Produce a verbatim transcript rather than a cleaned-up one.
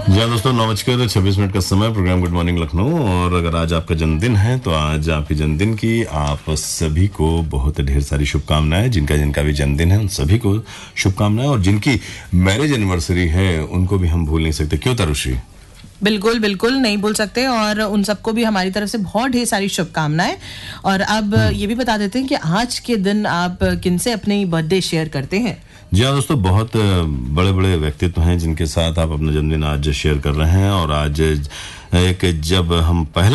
जी हाँ दोस्तों, नौ बजकर छब्बीस मिनट का समय, प्रोग्राम गुड मॉर्निंग लखनऊ। और अगर आज आपका जन्मदिन है तो आज आपके जन्मदिन की आप सभी को बहुत ढेर सारी शुभकामनाएं। जिनका जिनका भी जन्मदिन है उन सभी को शुभकामनाएं, और जिनकी मैरिज एनिवर्सरी है उनको भी हम भूल नहीं सकते। क्यों तरुश्री? बिल्कुल बिल्कुल नहीं भूल सकते, और उन सबको भी हमारी तरफ से बहुत ढेर सारी शुभकामनाएं। और अब ये भी बता देते हैं कि आज के दिन आप किनसे अपनी बर्थडे शेयर करते हैं। जी हाँ दोस्तों, बहुत बड़े बड़े व्यक्तित्व हैं जिनके साथ आप अपना जन्मदिन आज शेयर कर रहे हैं। और आज एक जब हम पहला